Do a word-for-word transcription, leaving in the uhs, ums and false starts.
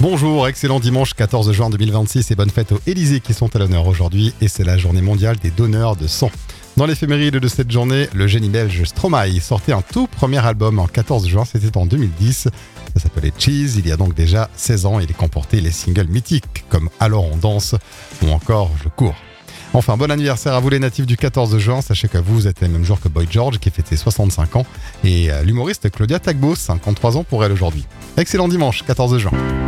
Bonjour, excellent dimanche quatorze juin deux mille vingt-six et bonne fête aux Élysées qui sont à l'honneur aujourd'hui et c'est la journée mondiale des donneurs de sang. Dans l'éphéméride de cette journée, le génie belge Stromae sortait un tout premier album en quatorze juin, c'était en deux mille dix. Ça s'appelait Cheese, il y a donc déjà seize ans, il comportait les singles mythiques comme Alors on danse ou encore Je cours. Enfin, bon anniversaire à vous les natifs du quatorze juin, sachez que vous êtes le même jour que Boy George qui fêtait soixante-cinq ans et l'humoriste Claudia Tagbo, cinquante-trois ans pour elle aujourd'hui. Excellent dimanche quatorze juin.